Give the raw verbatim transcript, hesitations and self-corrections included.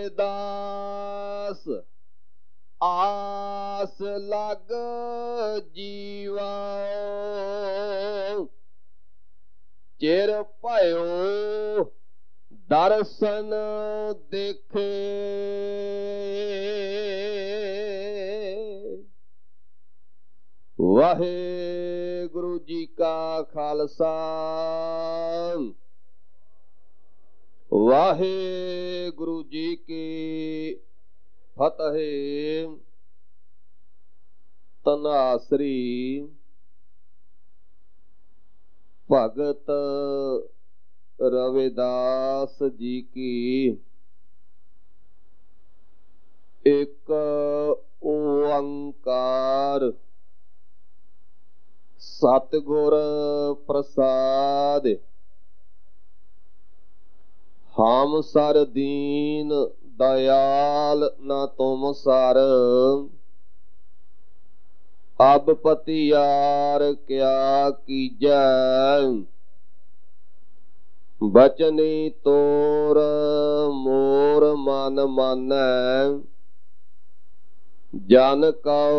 दास आस लग जीवा चिर भयो दर्शन देखे वाहेगुरु जी का खालसा वाहेगुरु जी की फतेह। तनासरी भगत रविदास जी की एक ओंकार सतगुर प्रसाद। हम सर दीन दयाल न तुम सर अब पतियार क्या कीजै बचनी तोर मोर मन मानै जन कौ